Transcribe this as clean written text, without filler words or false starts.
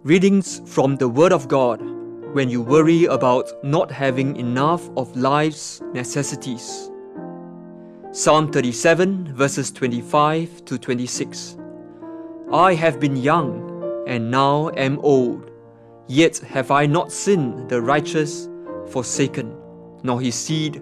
Readings from the Word of God when you worry about not having enough of life's necessities. Psalm 37 verses 25 to 26. I have been young and now am old, yet have I not seen the righteous forsaken, nor his seed